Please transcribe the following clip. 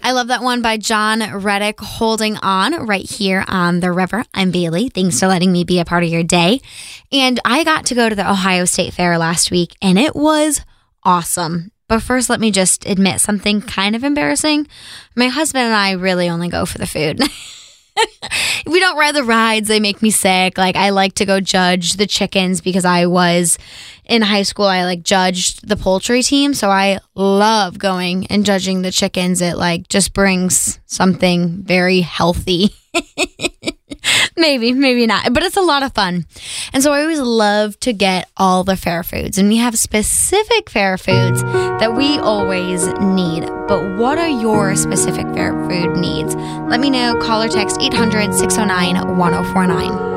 I love that one by John Reddick, Holding On, right here on the river. I'm Bailey. Thanks for letting me be a part of your day. And I got to go to the Ohio State Fair last week, and it was awesome. But first, let me just admit something kind of embarrassing. My husband and I really only go for the food. We don't ride the rides. They make me sick. I like to go judge the chickens because I was in high school. I judged the poultry team. So I love going and judging the chickens. It just brings something very healthy. Maybe not, but it's a lot of fun. And so I always love to get all the fair foods, and we have specific fair foods that we always need. But what are your specific fair food needs? Let me know. Call or text 800-609-1049.